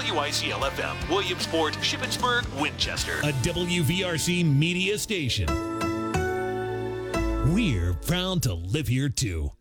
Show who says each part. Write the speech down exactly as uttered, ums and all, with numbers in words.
Speaker 1: W I C L F M, Williamsport, Shippensburg, Winchester.
Speaker 2: A W V R C media station. We're proud to live here too.